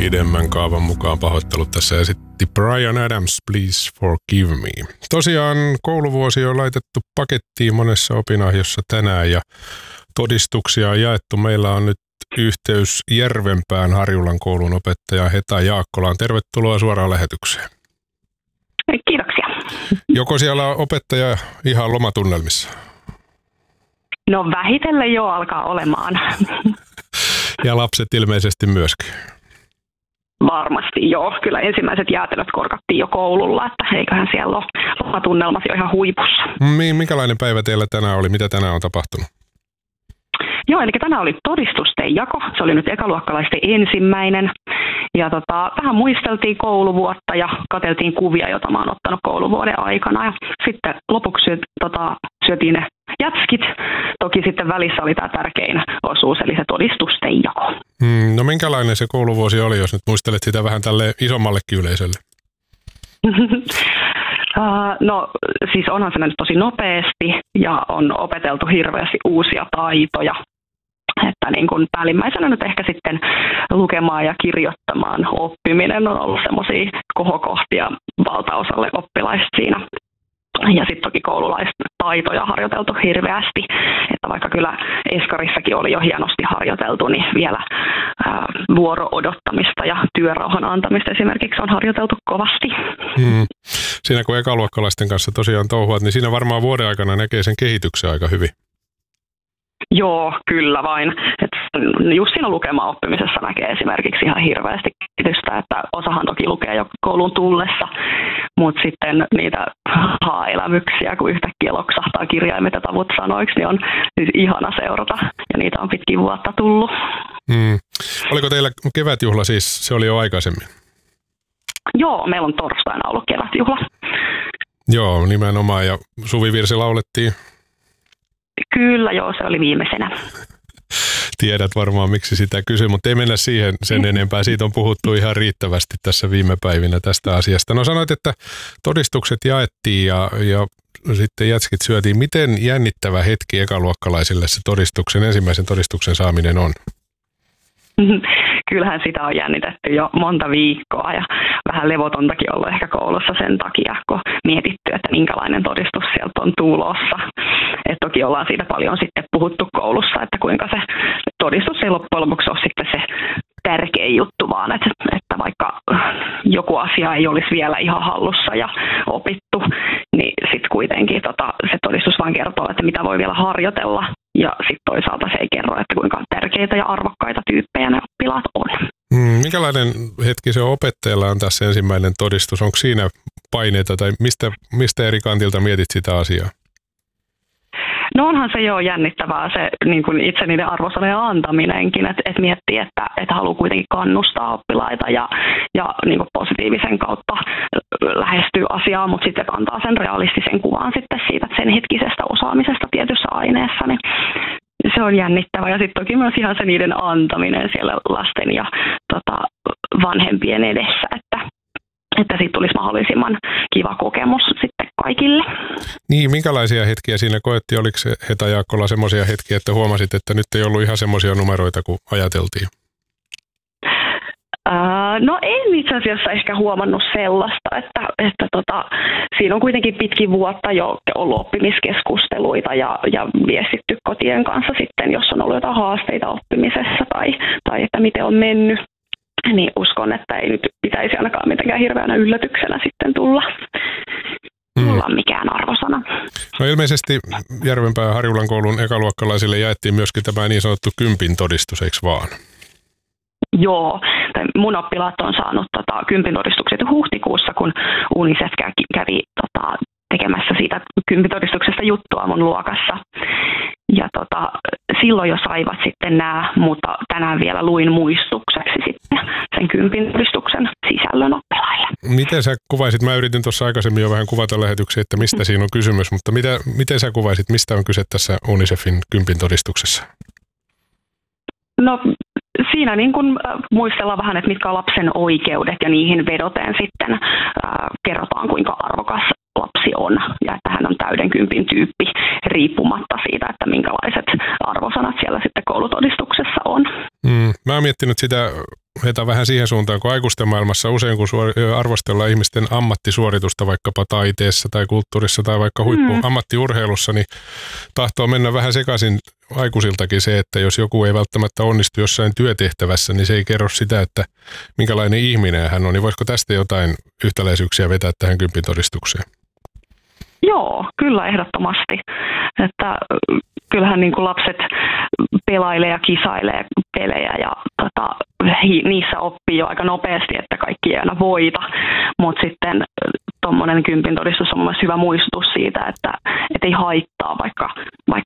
pidemmän kaavan mukaan pahoittelut tässä esitti Bryan Adams, Please Forgive Me. Tosiaan kouluvuosi on laitettu pakettiin monessa opinahjossa tänään ja todistuksia on jaettu. Meillä on nyt yhteys Järvenpään Harjulan koulun opettaja Heta Jaakkolaan. Tervetuloa suoraan lähetykseen. Kiitoksia. Joko siellä on opettaja ihan lomatunnelmissa? No vähitellen jo alkaa olemaan. Ja lapset ilmeisesti myöskin. Varmasti joo. Kyllä ensimmäiset jäätelöt korkattiin jo koululla, että eiköhän siellä ole lomatunnelmat jo ihan huipussa. Minkälainen päivä teillä tänään oli? Mitä tänään on tapahtunut? Joo, eli tänään oli todistusten jako. Se oli nyt ekaluokkalaisten ensimmäinen. Ja vähän muisteltiin kouluvuotta ja katseltiin kuvia, joita mä oon ottanut kouluvuoden aikana. Ja sitten lopuksi syötiin ne jätskit. Toki sitten välissä oli tämä tärkein osuus, eli se todistusten jako. No minkälainen se kouluvuosi oli, jos nyt muistelet sitä vähän tälle isommallekin yleisölle? No siis onhan se mennyt tosi nopeasti ja on opeteltu hirveästi uusia taitoja. Että niin kuin päällimmäisenä nyt ehkä sitten lukemaan ja kirjoittamaan oppiminen on ollut semmoisia kohokohtia valtaosalle oppilaista siinä. Ja sitten toki koululaistaitoja harjoiteltu hirveästi, että vaikka kyllä eskarissakin oli jo hienosti harjoiteltu, niin vielä vuoro-odottamista ja työrauhan antamista esimerkiksi on harjoiteltu kovasti. Siinä kun ekaluokkalaisten kanssa tosiaan touhuat, niin siinä varmaan vuoden aikana näkee sen kehityksen aika hyvin. Joo, kyllä vain. Just siinä lukema-oppimisessa näkee esimerkiksi ihan hirveästi kehitystä, että osahan toki lukee jo kouluun tullessa, mutta sitten niitä elämyksiä, kun yhtäkkiä loksahtaa kirjaimet ja tavut sanoiksi, niin on siis ihana seurata ja niitä on pitkin vuotta tullut. Oliko teillä kevätjuhla siis, se oli jo aikaisemmin? Joo, meillä on torstaina ollut kevätjuhla. Joo, nimenomaan ja suvivirsi laulettiin. Kyllä, joo, se oli viimeisenä. Tiedät varmaan, miksi sitä kysyn, mutta ei mennä siihen sen enempää. Siitä on puhuttu ihan riittävästi tässä viime päivinä tästä asiasta. No sanoit, että todistukset jaettiin ja sitten jätskit syötiin. Miten jännittävä hetki ekaluokkalaisille se ensimmäisen todistuksen saaminen on? Kyllähän sitä on jännitetty jo monta viikkoa ja vähän levotontakin ollut ehkä koulussa sen takia, kun mietitty, että minkälainen todistus sieltä on tulossa. Et toki ollaan siitä paljon sitten puhuttu koulussa, että kuinka se todistus ei loppujen lopuksi ole sitten se tärkein juttu, vaan että vaikka joku asia ei olisi vielä ihan hallussa ja opittu, niin sitten kuitenkin se todistus vaan kertoo, että mitä voi vielä harjoitella. Ja sitten toisaalta se ei kerro, että kuinka tärkeitä ja arvokkaita tyyppejä ne oppilaat on. Minkälainen hetki se on opettajalla on tässä ensimmäinen todistus? Onko siinä paineita tai mistä eri kantilta mietit sitä asiaa? No onhan se jo jännittävää se niin kuin itse niiden arvosanojen antaminenkin, että miettii, että haluaa kuitenkin kannustaa oppilaita ja niin kuin positiivisen kautta lähestyy asiaa, mutta sitten antaa sen realistisen kuvan sitten siitä sen hetkisestä osaamisesta tietyssä aineessa, niin se on jännittävää. Ja sitten toki myös ihan se niiden antaminen siellä lasten ja vanhempien edessä, että siitä tulisi mahdollisimman kiva kokemus sitten kaikille. Niin, minkälaisia hetkiä siinä koettiin? Oliko se Heta Jaakkola semmoisia hetkiä, että huomasit, että nyt ei ollut ihan semmoisia numeroita kuin ajateltiin? No en itse asiassa ehkä huomannut sellaista, että siinä on kuitenkin pitkin vuotta jo ollut oppimiskeskusteluita ja viestitty kotien kanssa sitten, jos on ollut jotain haasteita oppimisessa tai että miten on mennyt. Niin uskon, että ei nyt pitäisi ainakaan mitenkään hirveänä yllätyksenä sitten tulla mikään arvosana. No ilmeisesti Järvenpään Harjulan koulun ekaluokkalaisille jaettiin myöskin tämä niin sanottu kympin todistus, eikö vaan? Joo, mun oppilaat on saanut kympin todistukset huhtikuussa, kun UNICEF kävi tekemässä siitä kympitodistuksesta juttua mun luokassa. Ja silloin jo saivat sitten nämä, mutta tänään vielä luin muistukseksi sitten sen kympin todistuksen sisällön oppilaille. Miten sä kuvaisit, mä yritin tuossa aikaisemmin jo vähän kuvata lähetyksiä, että mistä siinä on kysymys, mutta miten sä kuvaisit, mistä on kyse tässä UNICEFin kympin todistuksessa? No siinä niin kun muistellaan vähän, että mitkä on lapsen oikeudet ja niihin vedoten sitten kerrotaan, kuinka arvokas lapsi on ja että hän on täyden kympin tyyppi riippumatta siitä, että minkälaiset arvosanat siellä sitten koulutodistuksessa on. Mä oon miettinyt sitä vähän siihen suuntaan, kun aikuisten maailmassa usein kun arvostellaan ihmisten ammattisuoritusta vaikkapa taiteessa tai kulttuurissa tai vaikka ammattiurheilussa, niin tahtoo mennä vähän sekaisin aikuisiltakin se, että jos joku ei välttämättä onnistu jossain työtehtävässä, niin se ei kerro sitä, että minkälainen ihminen hän on. Niin voisiko tästä jotain yhtäläisyyksiä vetää tähän kympintodistukseen? Joo, kyllä ehdottomasti. Että kyllähän niin kuin lapset pelailee ja kisailee pelejä ja niissä oppii jo aika nopeasti, että kaikki ei aina voita, mutta sitten tuommoinen kympintodistus on mielestäni hyvä muistutus siitä, että ei haittaa, vaikka